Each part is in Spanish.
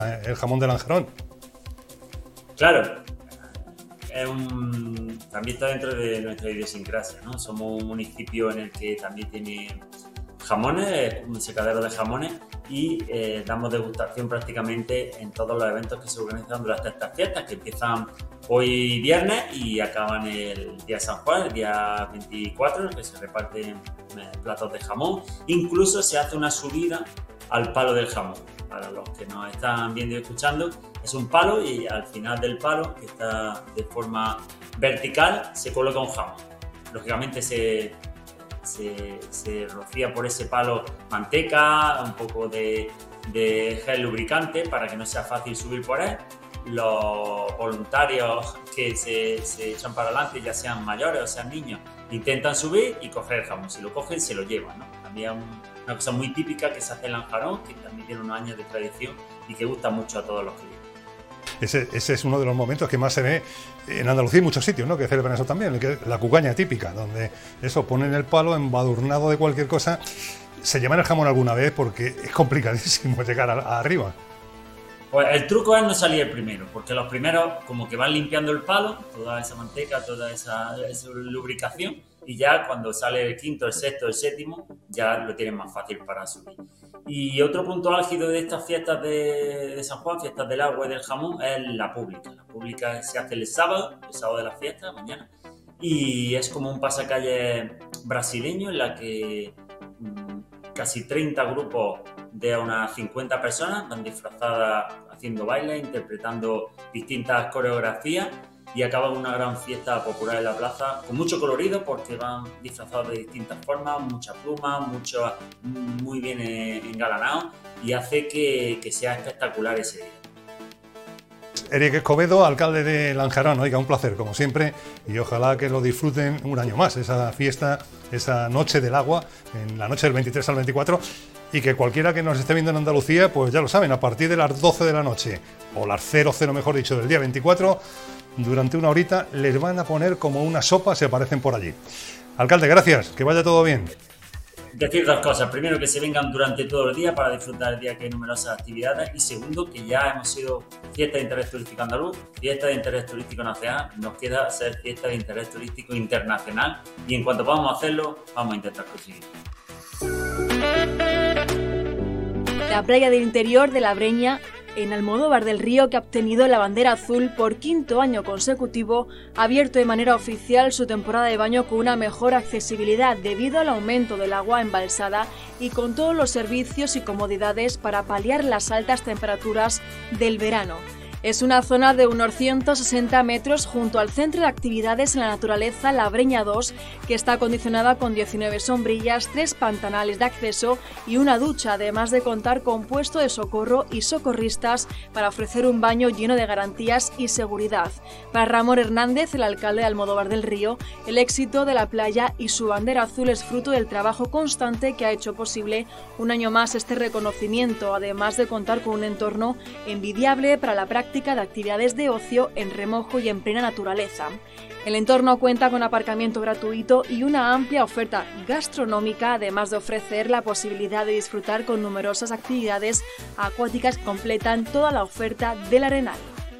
el jamón de Lanjarón. Claro, también está dentro de nuestra idiosincrasia, ¿no? Somos un municipio en el que también tiene jamones, un secadero de jamones, y damos degustación prácticamente en todos los eventos que se organizan durante estas fiestas, que empiezan hoy viernes y acaban el día de San Juan, el día 24, en el que se reparten platos de jamón. Incluso se hace una subida al palo del jamón. Para los que nos están viendo y escuchando, es un palo y al final del palo, que está de forma vertical, se coloca un jamón. Lógicamente se rocía por ese palo manteca, un poco de gel lubricante para que no sea fácil subir por él. Los voluntarios que se echan para adelante, ya sean mayores o sean niños, intentan subir y coger el jamón. Si lo cogen, se lo llevan, ¿no? También una cosa muy típica que se hace en Lanjarón, que también tiene unos años de tradición y que gusta mucho a todos los que vienen. Ese es uno de los momentos que más se ve en Andalucía y muchos sitios, ¿no?, que celebran eso también, la cucaña típica, donde eso, ponen el palo embadurnado de cualquier cosa. ¿Se llevan el jamón alguna vez? Porque es complicadísimo llegar arriba. Pues el truco es no salir el primero, porque los primeros como que van limpiando el palo, toda esa manteca, toda esa lubricación, y ya cuando sale el quinto, el sexto, el séptimo, ya lo tienen más fácil para subir. Y otro punto álgido de estas fiestas de San Juan, fiestas del agua y del jamón, es la pública. La pública se hace el sábado de la fiesta, mañana, y es como un pasacalle brasileño en la que casi 30 grupos de unas 50 personas van disfrazadas haciendo bailes, interpretando distintas coreografías, y acaban una gran fiesta popular en la plaza con mucho colorido, porque van disfrazados de distintas formas, muchas plumas, muy bien engalanados, y hace que sea espectacular ese día. Eric Escobedo, alcalde de Lanjarón, oiga, un placer como siempre, y ojalá que lo disfruten un año más, esa fiesta, esa noche del agua, en la noche del 23 al 24, y que cualquiera que nos esté viendo en Andalucía, pues ya lo saben, a partir de las 12 de la noche, o las 00 mejor dicho, del día 24, durante una horita les van a poner como una sopa, se aparecen por allí. Alcalde, gracias, que vaya todo bien. Decir dos cosas: primero, que se vengan durante todo el día para disfrutar el día, que hay numerosas actividades, y segundo, que ya hemos sido fiesta de interés turístico andaluz, fiesta de interés turístico nacional, nos queda ser fiesta de interés turístico internacional, y en cuanto podamos hacerlo, vamos a intentar conseguirlo. La playa del interior de La Breña, en Almodóvar del Río, que ha obtenido la bandera azul por quinto año consecutivo, ha abierto de manera oficial su temporada de baño con una mejor accesibilidad debido al aumento del agua embalsada y con todos los servicios y comodidades para paliar las altas temperaturas del verano. Es una zona de unos 160 metros junto al Centro de Actividades en la Naturaleza La Breña 2, que está acondicionada con 19 sombrillas, 3 pantanales de acceso y una ducha, además de contar con puesto de socorro y socorristas para ofrecer un baño lleno de garantías y seguridad. Para Ramón Hernández, el alcalde de Almodóvar del Río, el éxito de la playa y su bandera azul es fruto del trabajo constante que ha hecho posible un año más este reconocimiento, además de contar con un entorno envidiable para la práctica de actividades de ocio en remojo y en plena naturaleza. El entorno cuenta con aparcamiento gratuito y una amplia oferta gastronómica, además de ofrecer la posibilidad de disfrutar con numerosas actividades acuáticas que completan toda la oferta del Arenal.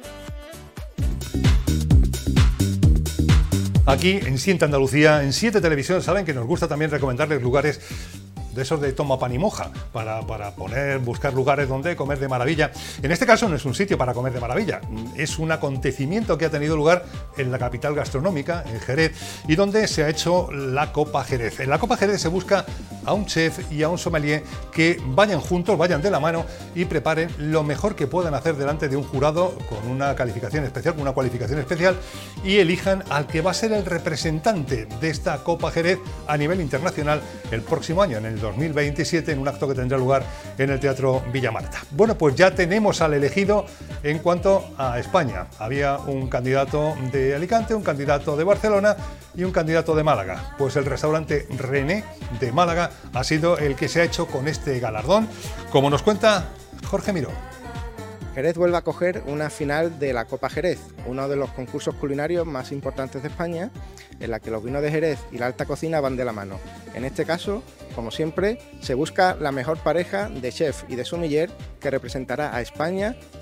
Aquí en Siente Andalucía, en 7 Televisión, saben que nos gusta también recomendarles lugares de esos de toma pan y moja, para buscar lugares donde comer de maravilla. En este caso no es un sitio para comer de maravilla, es un acontecimiento que ha tenido lugar en la capital gastronómica, en Jerez, y donde se ha hecho la Copa Jerez. En la Copa Jerez se busca a un chef y a un sommelier que vayan juntos, vayan de la mano y preparen lo mejor que puedan hacer delante de un jurado con una cualificación especial, y elijan al que va a ser el representante de esta Copa Jerez a nivel internacional el próximo año, en el 2027, en un acto que tendrá lugar en el Teatro Villamarta. Bueno, pues ya tenemos al elegido en cuanto a España. Había un candidato de Alicante, un candidato de Barcelona y un candidato de Málaga. Pues el restaurante René de Málaga ha sido el que se ha hecho con este galardón, como nos cuenta Jorge Miró. Jerez vuelve a acoger una final de la Copa Jerez, uno de los concursos culinarios más importantes de España, en la que los vinos de Jerez y la alta cocina van de la mano. En este caso, como siempre, se busca la mejor pareja de chef y de sommelier que representará a España